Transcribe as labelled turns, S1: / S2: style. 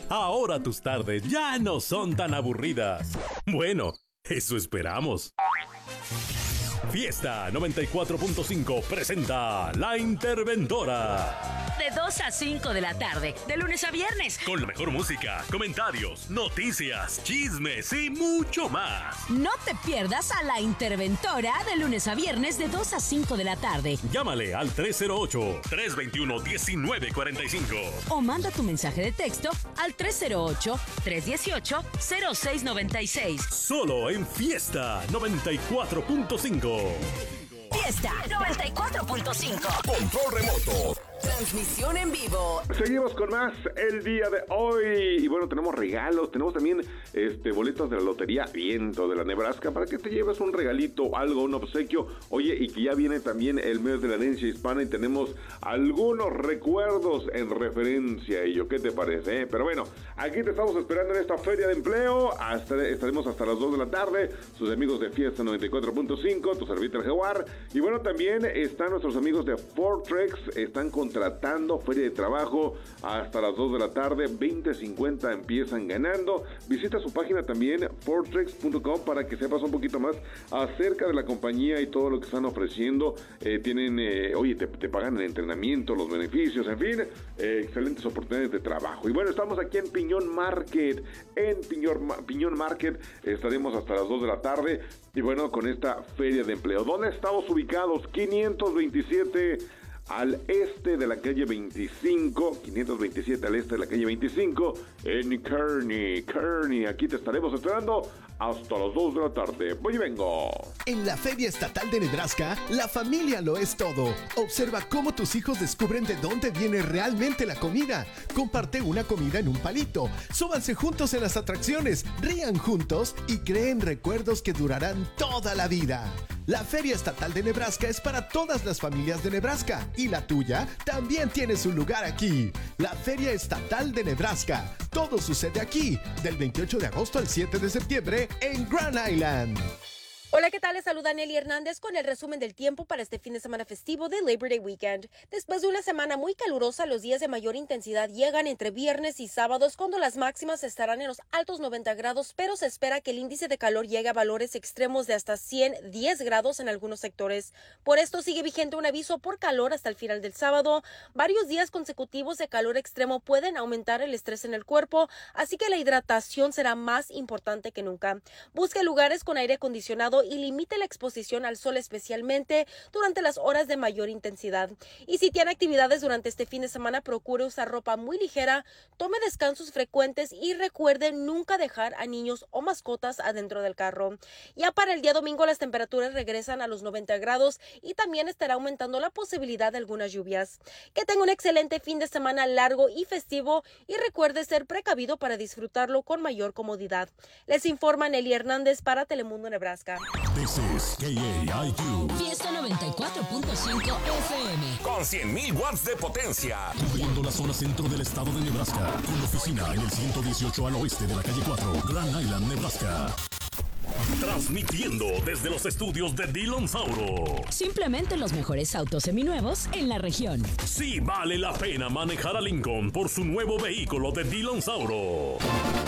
S1: Ahora tus tardes ya no son tan aburridas. Bueno, eso esperamos. Fiesta 94.5 presenta La Interventora.
S2: De 2 a 5 de la tarde, de lunes a viernes.
S1: Con la mejor música, comentarios, noticias, chismes y mucho más.
S2: No te pierdas a La Interventora de lunes a viernes de 2 a 5 de la tarde.
S1: Llámale al 308-321-1945.
S2: O manda tu mensaje de texto al 308-318-0696.
S1: Solo en Fiesta 94.5.
S2: Fiesta 94.5.
S3: Control remoto.
S2: Transmisión en vivo.
S4: Seguimos con más el día de hoy. Y bueno, tenemos regalos. Tenemos también boletos de la Lotería Viento de la Nebraska para que te lleves un regalito, algo, un obsequio. Oye, y que ya viene también el mes de la herencia hispana y tenemos algunos recuerdos en referencia a ello. ¿Qué te parece? Pero bueno, aquí te estamos esperando en esta feria de empleo. Estaremos hasta las 2 de la tarde. Sus amigos de Fiesta 94.5, tu servicio el Jaguar. Y bueno, también están nuestros amigos de Fortrex. Están contratando feria de trabajo hasta las 2 de la tarde, 20.50 empiezan ganando. Visita su página también, fortrex.com, para que sepas un poquito más acerca de la compañía y todo lo que están ofreciendo. Tienen, te pagan el entrenamiento, los beneficios, en fin, excelentes oportunidades de trabajo. Y bueno, estamos aquí en Piñón Market, Piñón Market, estaremos hasta las 2 de la tarde. Y bueno, con esta feria de empleo, ¿dónde estamos ubicados? 527 al este de la calle 25, 527 al este de la calle 25, en Kearney. Aquí te estaremos esperando hasta las 2 de la tarde. Voy y vengo.
S3: En la Feria Estatal de Nebraska, la familia lo es todo. Observa cómo tus hijos descubren de dónde viene realmente la comida. Comparte una comida en un palito. Súbanse juntos en las atracciones, rían juntos y creen recuerdos que durarán toda la vida. La Feria Estatal de Nebraska es para todas las familias de Nebraska y la tuya también tiene su lugar aquí. La Feria Estatal de Nebraska. Todo sucede aquí, del 28 de agosto al 7 de septiembre en Grand Island.
S5: Hola, ¿qué tal? Les saluda Nelly Hernández con el resumen del tiempo para este fin de semana festivo de Labor Day Weekend. Después de una semana muy calurosa, los días de mayor intensidad llegan entre viernes y sábados, cuando las máximas estarán en los altos 90 grados, pero se espera que el índice de calor llegue a valores extremos de hasta 110 grados en algunos sectores. Por esto sigue vigente un aviso por calor hasta el final del sábado. Varios días consecutivos de calor extremo pueden aumentar el estrés en el cuerpo, así que la hidratación será más importante que nunca. Busque lugares con aire acondicionado y limite la exposición al sol, especialmente durante las horas de mayor intensidad. Y si tiene actividades durante este fin de semana, procure usar ropa muy ligera, tome descansos frecuentes y recuerde nunca dejar a niños o mascotas adentro del carro. Ya para el día domingo las temperaturas regresan a los 90 grados y también estará aumentando la posibilidad de algunas lluvias. Que tenga un excelente fin de semana largo y festivo y recuerde ser precavido para disfrutarlo con mayor comodidad. Les informa Nelly Hernández para Telemundo Nebraska.
S1: This is KAIQ.
S2: Fiesta 94.5 FM.
S3: Con 100,000 watts de potencia.
S1: Cubriendo la zona centro del estado de Nebraska. Con oficina en el 118 al oeste de la calle 4, Grand Island, Nebraska. Transmitiendo desde los estudios de Dillon Sauro.
S2: Simplemente los mejores autos seminuevos en la región.
S1: Sí vale la pena manejar a Lincoln por su nuevo vehículo de Dillon Sauro.